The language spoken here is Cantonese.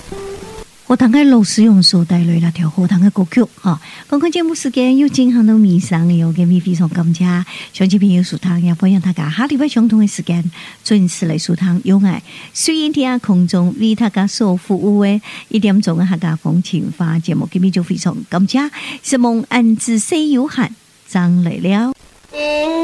荷塘嘅老师用所带来那条荷塘嘅歌曲哈。刚刚节目时间有进行到尾声，有嘅咪非常感谢乡亲朋友收听，也欢迎大家下礼拜相同嘅时间准时来收听有爱虽然天空中为大家所服务嘅1點鐘嘅客家風情話節目，今日就非常感謝，希望安子西有限，張來了。